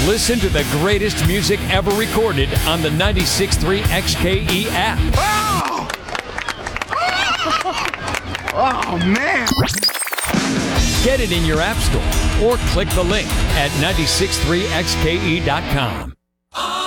Listen to the greatest music ever recorded on the 96.3 XKE app. Oh! Oh, man. Get it in your app store or click the link at 963xke.com.